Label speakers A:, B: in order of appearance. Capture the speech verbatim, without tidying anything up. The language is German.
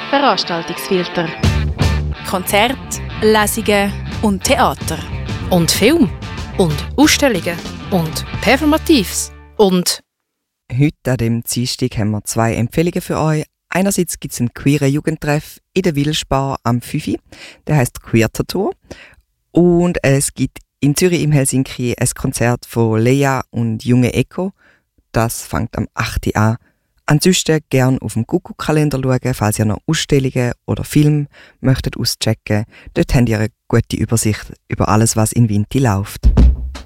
A: Veranstaltungsfilter. Konzerte, Lesungen und Theater.
B: Und Film. Und Ausstellungen. Und Performatives. Und...
C: Heute an dem Dienstag haben wir zwei Empfehlungen für euch. Einerseits gibt es einen queeren Jugendtreff in der Wilspar am fünf Uhr. Der heisst Queer Tattoo. Und es gibt in Zürich im Helsinki ein Konzert von Lea und Junge Echo. Das fängt am acht Uhr an. Ansonsten gerne auf dem Kuckuck-Kalender schauen, falls ihr noch Ausstellungen oder Filme möchtet auschecken. Dort habt ihr eine gute Übersicht über alles, was in Winti läuft.